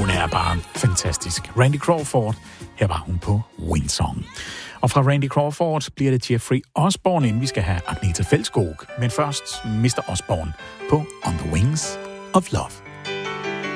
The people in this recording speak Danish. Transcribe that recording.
Hun er bare fantastisk. Randy Crawford, her var hun på Windsong. Og fra Randy Crawford bliver det Jeffrey Osborne, inden vi skal have Agnetha Fältskog. Men først Mr. Osborne på On the Wings of Love.